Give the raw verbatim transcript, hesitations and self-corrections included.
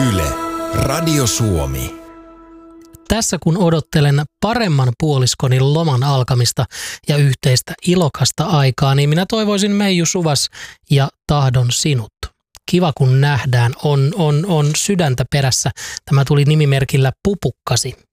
Yle, Radio Suomi. Tässä kun odottelen paremman puoliskoni loman alkamista ja yhteistä ilokasta aikaa, niin minä toivoisin Meiju Suvas ja tahdon sinut. Kiva kun nähdään, on, on, on sydäntä perässä. Tämä tuli nimimerkillä Pupukkasi.